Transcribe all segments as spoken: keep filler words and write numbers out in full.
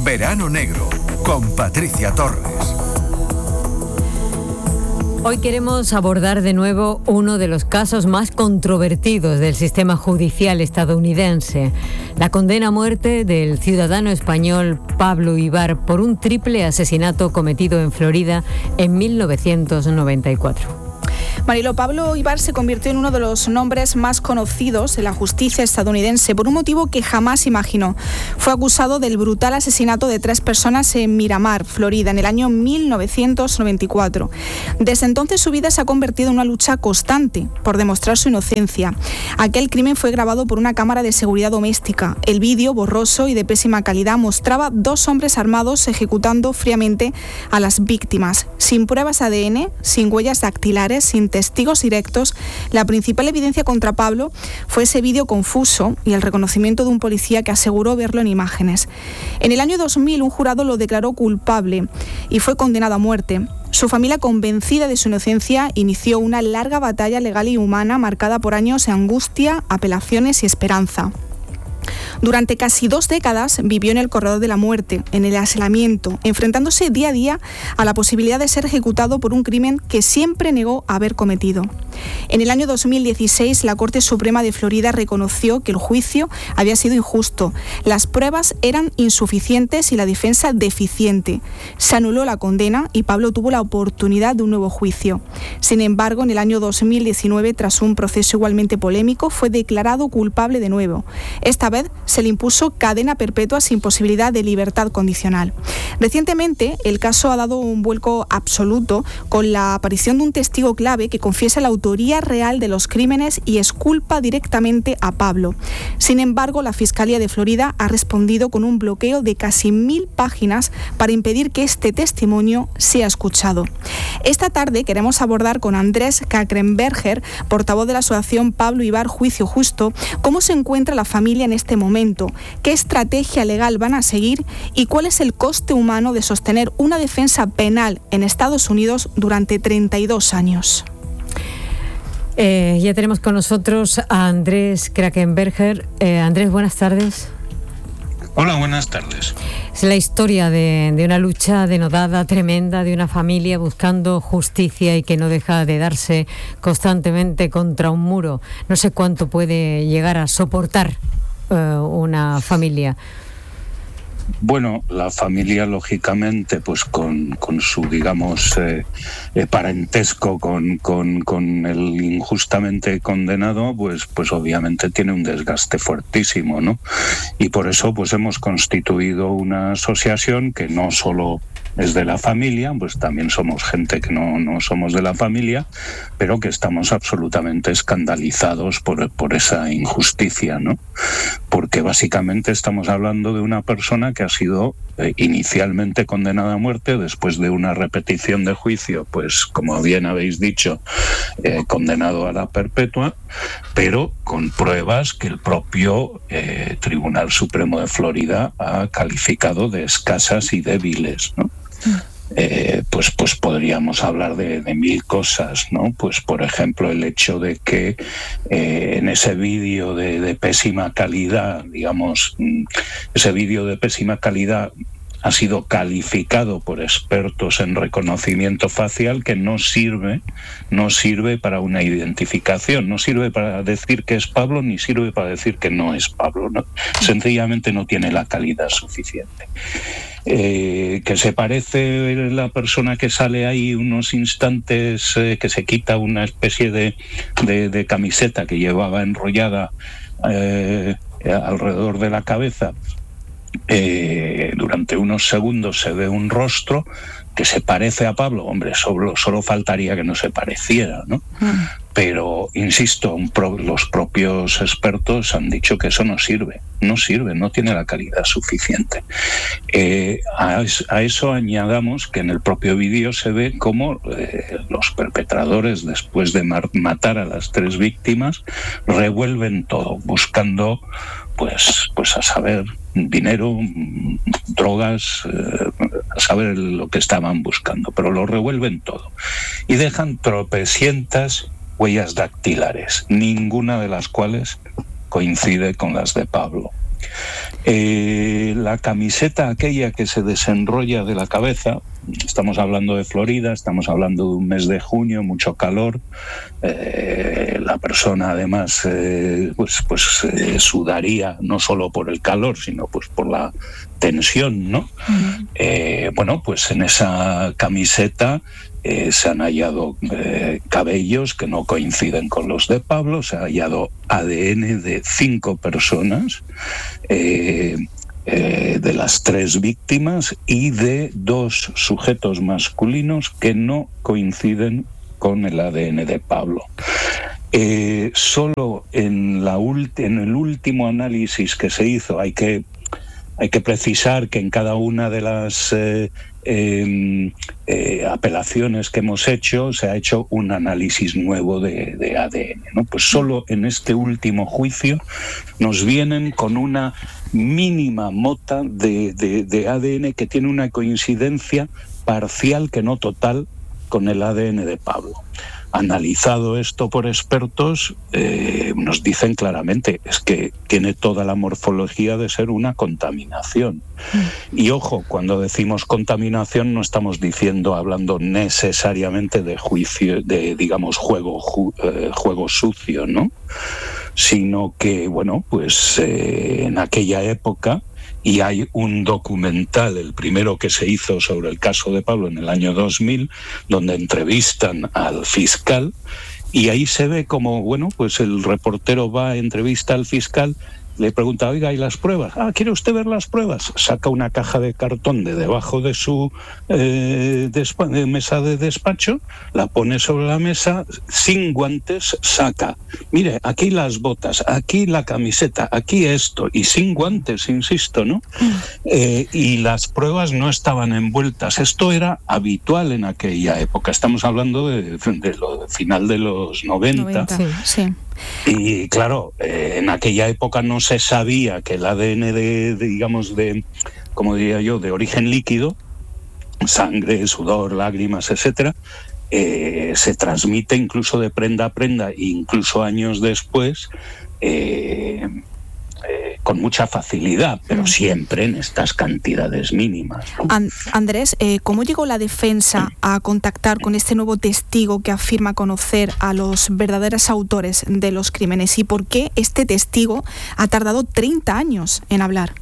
Verano Negro, con Patricia Torres. Hoy queremos abordar de nuevo uno de los casos más controvertidos del sistema judicial estadounidense, la condena a muerte del ciudadano español Pablo Ibar por un triple asesinato cometido en Florida en mil novecientos noventa y cuatro. Marilo, Pablo Ibar se convirtió en uno de los nombres más conocidos de la justicia estadounidense por un motivo que jamás imaginó. Fue acusado del brutal asesinato de tres personas en Miramar, Florida, en el año mil novecientos noventa y cuatro. Desde entonces su vida se ha convertido en una lucha constante por demostrar su inocencia. Aquel crimen fue grabado por una cámara de seguridad doméstica. El vídeo, borroso y de pésima calidad, mostraba dos hombres armados ejecutando fríamente a las víctimas. Sin pruebas A D N, sin huellas dactilares, sin testigos directos, la principal evidencia contra Pablo fue ese vídeo confuso y el reconocimiento de un policía que aseguró verlo en imágenes. En el año dos mil, un jurado lo declaró culpable y fue condenado a muerte. Su familia, convencida de su inocencia, inició una larga batalla legal y humana marcada por años de angustia, apelaciones y esperanza. Durante casi dos décadas vivió en el corredor de la muerte, en el aislamiento, enfrentándose día a día a la posibilidad de ser ejecutado por un crimen que siempre negó haber cometido. En el año dos mil dieciséis, la Corte Suprema de Florida reconoció que el juicio había sido injusto. Las pruebas eran insuficientes y la defensa deficiente. Se anuló la condena y Pablo tuvo la oportunidad de un nuevo juicio. Sin embargo, en el año dos mil diecinueve, tras un proceso igualmente polémico, fue declarado culpable de nuevo. Esta vez se le impuso cadena perpetua sin posibilidad de libertad condicional. Recientemente, el caso ha dado un vuelco absoluto con la aparición de un testigo clave que confiesa la autoría real de los crímenes y exculpa directamente a Pablo. Sin embargo, la Fiscalía de Florida ha respondido con un bloqueo de casi mil páginas para impedir que este testimonio sea escuchado. Esta tarde queremos abordar con Andrés Kackenberger, portavoz de la asociación Pablo Ibar Juicio Justo, cómo se encuentra la familia en este momento, qué estrategia legal van a seguir y cuál es el coste humano de sostener una defensa penal en Estados Unidos durante treinta y dos años. Eh, ya tenemos con nosotros a Andrés Kackenberger. Eh, Andrés, buenas tardes. Hola, buenas tardes. Es la historia de, de una lucha denodada, tremenda, de una familia buscando justicia y que no deja de darse constantemente contra un muro. No sé cuánto puede llegar a soportar uh, una familia. Bueno, la familia, lógicamente, pues con, con su, digamos, eh, eh, parentesco con, con, con el injustamente condenado, pues, pues obviamente tiene un desgaste fuertísimo, ¿no? Y por eso, pues hemos constituido una asociación que no solo es de la familia, pues también somos gente que no, no somos de la familia, pero que estamos absolutamente escandalizados por, por esa injusticia, ¿no? Porque básicamente estamos hablando de una persona que ha sido eh, inicialmente condenada a muerte, después de una repetición de juicio, pues como bien habéis dicho, eh, condenado a la perpetua, pero con pruebas que el propio eh, Tribunal Supremo de Florida ha calificado de escasas y débiles, ¿no? Eh, pues, pues podríamos hablar de, de mil cosas, ¿no? Pues por ejemplo el hecho de que eh, en ese vídeo de, de pésima calidad, digamos, ese vídeo de pésima calidad ha sido calificado por expertos en reconocimiento facial que no sirve, no sirve para una identificación, no sirve para decir que es Pablo ni sirve para decir que no es Pablo, ¿no? Sencillamente no tiene la calidad suficiente. Eh, que se parece la persona que sale ahí unos instantes, eh, que se quita una especie de, de, de camiseta que llevaba enrollada eh, alrededor de la cabeza. Eh, durante unos segundos se ve un rostro que se parece a Pablo. Hombre, solo, solo faltaría que no se pareciera, ¿no? Mm. Pero, insisto, un pro, los propios expertos han dicho que eso no sirve, no sirve, no tiene la calidad suficiente. Eh, a, a eso añadamos que en el propio vídeo se ve cómo eh, los perpetradores, después de mar, matar a las tres víctimas, revuelven todo, buscando, pues, pues a saber, dinero, drogas, eh, a saber lo que estaban buscando, pero lo revuelven todo y dejan tropecientas huellas dactilares, ninguna de las cuales coincide con las de Pablo. Eh, la camiseta aquella que se desenrolla de la cabeza, estamos hablando de Florida, estamos hablando de un mes de junio, mucho calor, eh, la persona además eh, pues, pues eh, sudaría no solo por el calor, sino pues por la tensión, ¿no? Uh-huh. Eh, bueno, pues en esa camiseta Eh, se han hallado eh, cabellos que no coinciden con los de Pablo, se ha hallado A D N de cinco personas, eh, eh, de las tres víctimas y de dos sujetos masculinos que no coinciden con el A D N de Pablo. Eh, solo en, la ulti- en el último análisis que se hizo, hay que, hay que precisar que en cada una de las eh, Eh, eh, apelaciones que hemos hecho se ha hecho un análisis nuevo de, de A D N, ¿no? Pues solo en este último juicio nos vienen con una mínima mota de, de, de A D N que tiene una coincidencia parcial, que no total, con el A D N de Pablo. Analizado esto por expertos, eh, nos dicen claramente, es que tiene toda la morfología de ser una contaminación. Mm. Y ojo, cuando decimos contaminación no estamos diciendo, hablando necesariamente de juicio, de digamos juego, ju, eh, juego sucio, ¿no? Sino que, bueno, pues eh, en aquella época, y hay un documental, el primero que se hizo sobre el caso de Pablo en el año dos mil, donde entrevistan al fiscal, y ahí se ve como, bueno, pues el reportero va a entrevista al fiscal, le pregunta, oiga, ¿y las pruebas? Ah, ¿quiere usted ver las pruebas? Saca una caja de cartón de debajo de su eh, despa- de mesa de despacho, la pone sobre la mesa, sin guantes, saca, mire, aquí las botas, aquí la camiseta, aquí esto, y sin guantes, insisto, ¿no? Eh, y las pruebas no estaban envueltas. Esto era habitual en aquella época. Estamos hablando de, de lo de final de los noventa. noventa, sí, sí. Y claro, eh, en aquella época no se sabía que el A D N de, de, digamos, de, como diría yo, de origen líquido, sangre, sudor, lágrimas, etcétera, eh, se transmite incluso de prenda a prenda, e incluso años después, eh, eh, con mucha facilidad, pero siempre en estas cantidades mínimas, ¿no? And- Andrés, eh, ¿cómo llegó la defensa a contactar con este nuevo testigo que afirma conocer a los verdaderos autores de los crímenes? ¿Y por qué este testigo ha tardado treinta años en hablar?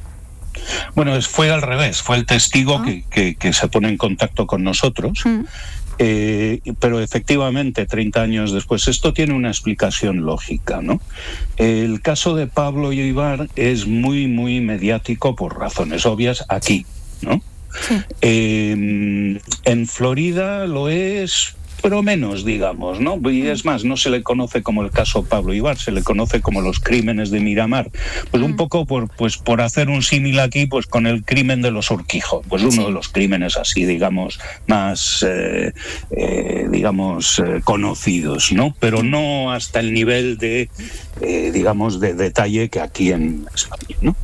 Bueno, fue al revés, fue el testigo ah. que, que, que se pone en contacto con nosotros. Mm. Eh, pero efectivamente, treinta años después, esto tiene una explicación lógica, ¿no? El caso de Pablo Ibar es muy, muy mediático por razones obvias aquí, ¿no? Sí. Eh, en Florida lo es, pero menos, digamos, ¿no? Y es más, no se le conoce como el caso Pablo Ibar, se le conoce como los crímenes de Miramar. Pues un poco por, pues, por hacer un símil aquí, pues con el crimen de los Urquijo, pues uno sí. de los crímenes así, digamos, más, eh, eh, digamos, eh, conocidos, ¿no? Pero no hasta el nivel de, eh, digamos, de detalle que aquí en España, ¿no?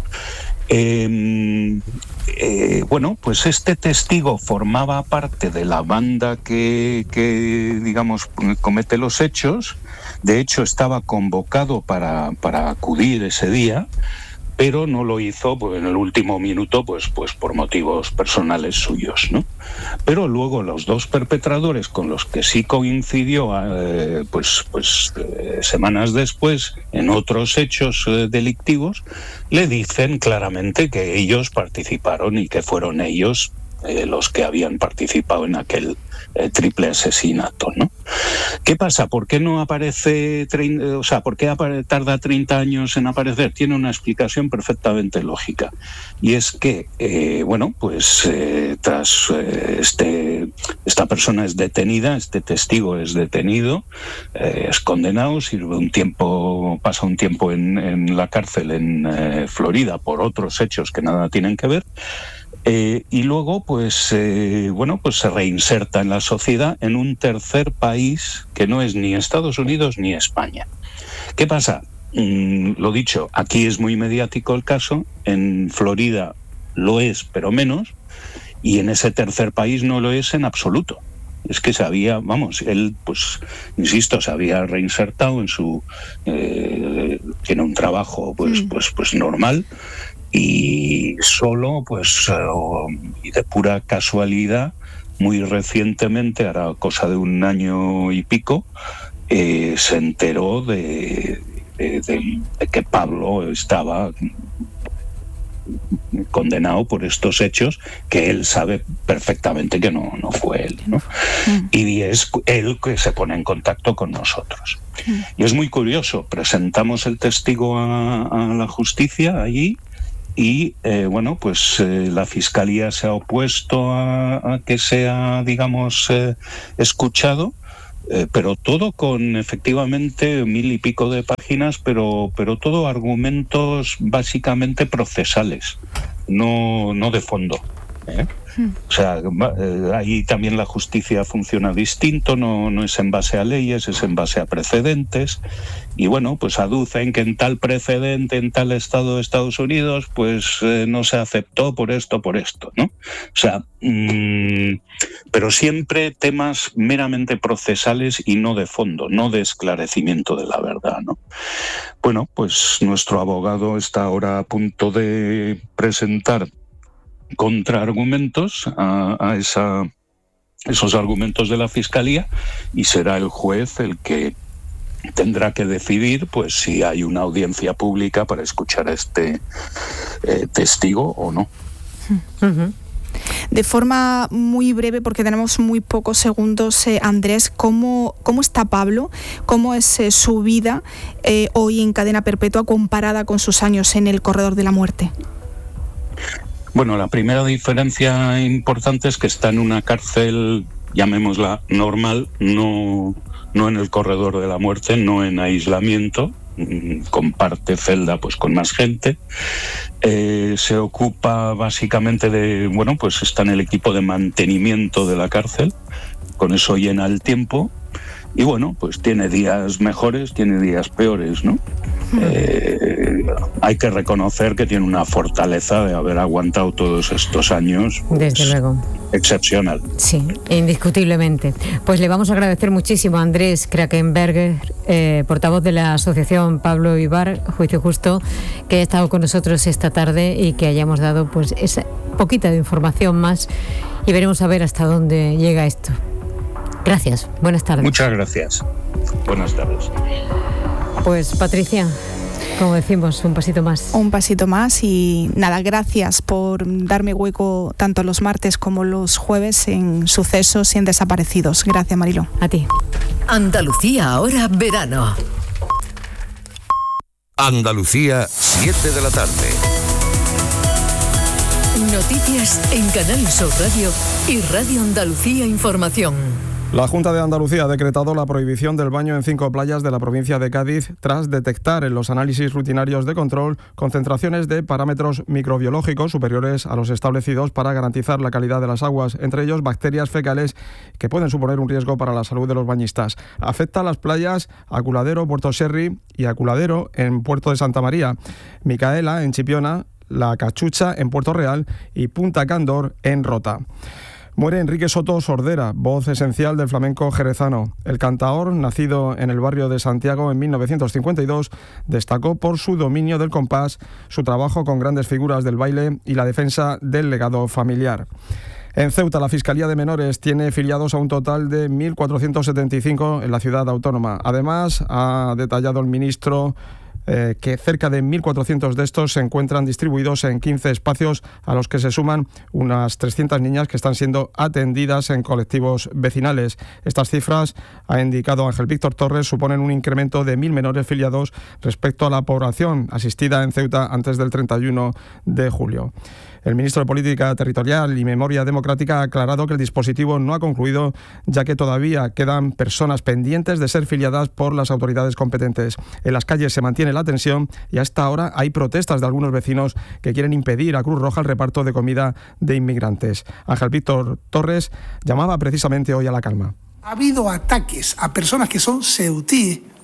Eh, eh, bueno, pues este testigo formaba parte de la banda que, que, digamos, comete los hechos. De hecho, estaba convocado para, para acudir ese día, pero no lo hizo pues, en el último minuto, pues, pues por motivos personales suyos, ¿no? Pero luego los dos perpetradores con los que sí coincidió, eh, pues, pues eh, semanas después, en otros hechos eh, delictivos, le dicen claramente que ellos participaron y que fueron ellos eh, los que habían participado en aquel eh, triple asesinato, ¿no? ¿Qué pasa? ¿Por qué no aparece, trein- o sea, por qué apare- tarda treinta años en aparecer? Tiene una explicación perfectamente lógica. Y es que, eh, bueno, pues eh, tras eh, este, esta persona es detenida, este testigo es detenido, eh, es condenado, sirve un tiempo, pasa un tiempo en, en la cárcel en eh, Florida por otros hechos que nada tienen que ver. Eh, y luego, pues, eh, bueno, pues se reinserta en la sociedad en un tercer país que no es ni Estados Unidos ni España. ¿Qué pasa? Mm, lo dicho, aquí es muy mediático el caso, en Florida lo es, pero menos, y en ese tercer país no lo es en absoluto. Es que se había, vamos, él, pues, insisto, se había reinsertado en su... Eh, tiene un trabajo, pues, mm. pues, pues normal, y solo, pues, eh, y de pura casualidad, muy recientemente, hará cosa de un año y pico, eh, se enteró de, de, de, de que Pablo estaba condenado por estos hechos que él sabe perfectamente que no, no fue él, ¿no? Mm. Y es él que se pone en contacto con nosotros. Mm. Y es muy curioso, presentamos el testigo a, a la justicia allí y, eh, bueno, pues eh, la Fiscalía se ha opuesto a, a que sea, digamos, eh, escuchado. Eh, pero todo con efectivamente mil y pico de páginas, pero, pero todo argumentos básicamente procesales, no, no de fondo, ¿eh? O sea, eh, ahí también la justicia funciona distinto, no, no es en base a leyes, es en base a precedentes. Y bueno, pues aducen que en tal precedente, en tal estado de Estados Unidos, pues eh, no se aceptó por esto, por esto, ¿no? O sea, mmm, pero siempre temas meramente procesales y no de fondo, no de esclarecimiento de la verdad, ¿no? Bueno, pues nuestro abogado está ahora a punto de presentar contraargumentos a, a esa, esos argumentos de la Fiscalía, y será el juez el que tendrá que decidir, pues, si hay una audiencia pública para escuchar a este eh, testigo o no. Uh-huh. De forma muy breve, porque tenemos muy pocos segundos, eh, Andrés, ¿cómo, ¿cómo está Pablo? ¿Cómo es eh, su vida eh, hoy en cadena perpetua comparada con sus años en el corredor de la muerte? Bueno, la primera diferencia importante es que está en una cárcel, llamémosla normal, no, no en el corredor de la muerte, no en aislamiento, comparte celda pues con más gente. Eh, se ocupa básicamente de, bueno, pues está en el equipo de mantenimiento de la cárcel, con eso llena el tiempo. Y bueno, pues tiene días mejores, tiene días peores, ¿no? Eh, hay que reconocer que tiene una fortaleza de haber aguantado todos estos años. Pues, desde luego. Excepcional. Sí, indiscutiblemente. Pues le vamos a agradecer muchísimo a Andrés Krakenberger, eh, portavoz de la Asociación Pablo Ibar, Juicio Justo, que ha estado con nosotros esta tarde y que hayamos dado pues esa poquita de información más, y veremos a ver hasta dónde llega esto. Gracias, buenas tardes. Muchas gracias. Buenas tardes. Pues Patricia, como decimos, un pasito más. Un pasito más y nada, gracias por darme hueco tanto los martes como los jueves en Sucesos y en Desaparecidos. Gracias, Mariló. A ti. Andalucía ahora verano. Andalucía, siete de la tarde. Noticias en Canal Sur Radio y Radio Andalucía Información. La Junta de Andalucía ha decretado la prohibición del baño en cinco playas de la provincia de Cádiz tras detectar en los análisis rutinarios de control concentraciones de parámetros microbiológicos superiores a los establecidos para garantizar la calidad de las aguas, entre ellos bacterias fecales que pueden suponer un riesgo para la salud de los bañistas. Afecta a las playas Aculadero, Puerto Sherry y Aculadero en Puerto de Santa María, Micaela en Chipiona, La Cachucha en Puerto Real y Punta Candor en Rota. Muere Enrique Soto Sordera, voz esencial del flamenco jerezano. El cantaor, nacido en el barrio de Santiago en mil novecientos cincuenta y dos, destacó por su dominio del compás, su trabajo con grandes figuras del baile y la defensa del legado familiar. En Ceuta, la Fiscalía de Menores tiene filiados a un total de mil cuatrocientos setenta y cinco en la ciudad autónoma. Además, ha detallado el ministro Eh, que cerca de mil cuatrocientos de estos se encuentran distribuidos en quince espacios, a los que se suman unas trescientas niñas que están siendo atendidas en colectivos vecinales. Estas cifras, ha indicado Ángel Víctor Torres, suponen un incremento de mil menores filiados respecto a la población asistida en Ceuta antes del treinta y uno de julio. El ministro de Política Territorial y Memoria Democrática ha aclarado que el dispositivo no ha concluido, ya que todavía quedan personas pendientes de ser filiadas por las autoridades competentes. En las calles se mantiene la tensión y a esta hora hay protestas de algunos vecinos que quieren impedir a Cruz Roja el reparto de comida de inmigrantes. Ángel Víctor Torres llamaba precisamente hoy a la calma. Ha habido ataques a personas que son ceutíes,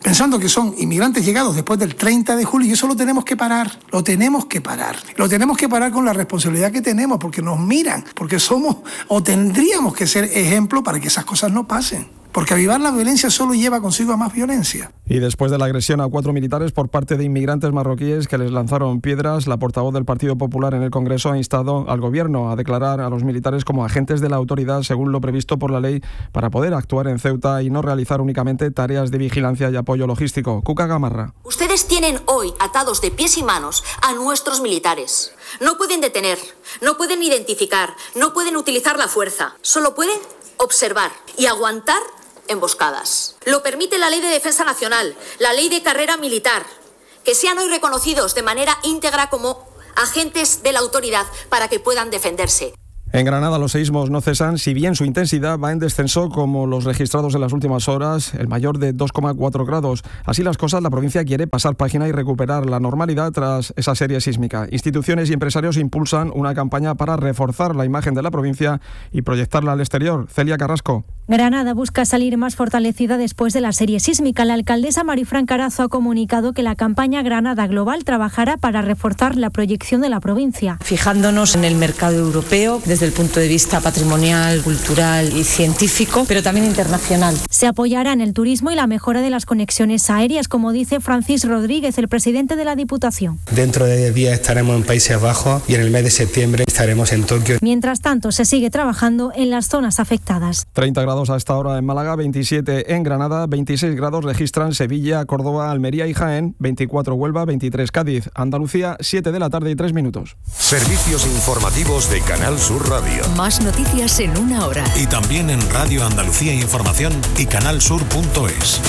pensando que son inmigrantes llegados después del treinta de julio, y eso lo tenemos que parar, lo tenemos que parar. Lo tenemos que parar con la responsabilidad que tenemos, porque nos miran, porque somos o tendríamos que ser ejemplo para que esas cosas no pasen. Porque avivar la violencia solo lleva consigo a más violencia. Y después de la agresión a cuatro militares por parte de inmigrantes marroquíes que les lanzaron piedras, la portavoz del Partido Popular en el Congreso ha instado al Gobierno a declarar a los militares como agentes de la autoridad según lo previsto por la ley para poder actuar en Ceuta y no realizar únicamente tareas de vigilancia y apoyo logístico. Cuca Gamarra. Ustedes tienen hoy atados de pies y manos a nuestros militares. No pueden detener, no pueden identificar, no pueden utilizar la fuerza. Solo pueden observar y aguantar emboscadas. Lo permite la Ley de Defensa Nacional, la Ley de Carrera Militar, que sean hoy reconocidos de manera íntegra como agentes de la autoridad para que puedan defenderse. En Granada los seísmos no cesan, si bien su intensidad va en descenso como los registrados en las últimas horas, el mayor de dos coma cuatro grados. Así las cosas, la provincia quiere pasar página y recuperar la normalidad tras esa serie sísmica. Instituciones y empresarios impulsan una campaña para reforzar la imagen de la provincia y proyectarla al exterior. Celia Carrasco. Granada busca salir más fortalecida después de la serie sísmica. La alcaldesa Marifran Carazo ha comunicado que la campaña Granada Global trabajará para reforzar la proyección de la provincia. Fijándonos en el mercado europeo desde el punto de vista patrimonial, cultural y científico, pero también internacional. Se apoyará en el turismo y la mejora de las conexiones aéreas, como dice Francis Rodríguez, el presidente de la Diputación. Dentro de diez días estaremos en Países Bajos y en el mes de septiembre estaremos en Tokio. Mientras tanto, se sigue trabajando en las zonas afectadas. treinta grados a esta hora en Málaga, veintisiete en Granada, veintiséis grados registran Sevilla, Córdoba, Almería y Jaén, veinticuatro Huelva, veintitrés Cádiz, Andalucía, siete de la tarde y tres minutos. Servicios informativos de Canal Sur Radio. Más noticias en una hora. Y también en Radio Andalucía Información y canalsur punto es.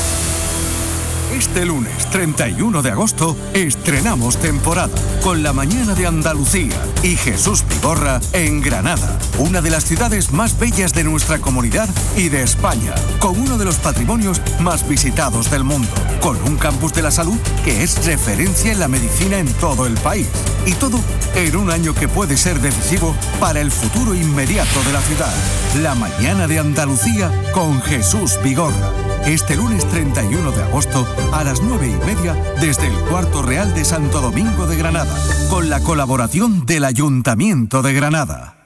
Este lunes treinta y uno de agosto estrenamos temporada con La Mañana de Andalucía y Jesús Vigorra en Granada, una de las ciudades más bellas de nuestra comunidad y de España, con uno de los patrimonios más visitados del mundo, con un campus de la salud que es referencia en la medicina en todo el país. Y todo en un año que puede ser decisivo para el futuro inmediato de la ciudad. La Mañana de Andalucía con Jesús Vigorra. Este lunes treinta y uno de agosto a las nueve y media desde el Cuarto Real de Santo Domingo de Granada, con la colaboración del Ayuntamiento de Granada.